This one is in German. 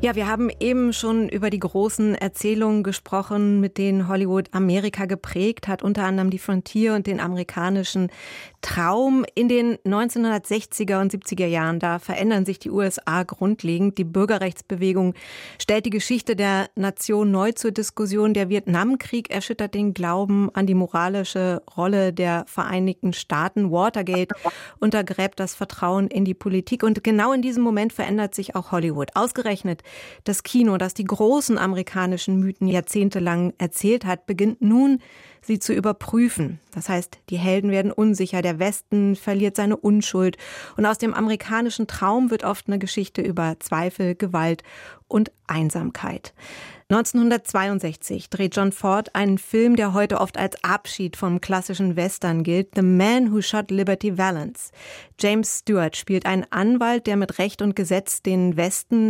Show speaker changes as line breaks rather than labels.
Ja, wir haben eben schon über die großen Erzählungen gesprochen, mit denen Hollywood Amerika geprägt hat, unter anderem die Frontier und den amerikanischen Traum. In den 1960er und 70er Jahren, da verändern sich die USA grundlegend. Die Bürgerrechtsbewegung stellt die Geschichte der Nation neu zur Diskussion. Der Vietnamkrieg erschüttert den Glauben an die moralische Rolle der Vereinigten Staaten. Watergate untergräbt das Vertrauen in die Politik. Und genau in diesem Moment verändert sich auch Hollywood. Ausgerechnet das Kino, das die großen amerikanischen Mythen jahrzehntelang erzählt hat, beginnt nun, sie zu überprüfen. Das heißt, die Helden werden unsicher, der Westen verliert seine Unschuld und aus dem amerikanischen Traum wird oft eine Geschichte über Zweifel, Gewalt und Einsamkeit. 1962 dreht John Ford einen Film, der heute oft als Abschied vom klassischen Western gilt, The Man Who Shot Liberty Valance. James Stewart spielt einen Anwalt, der mit Recht und Gesetz den Westen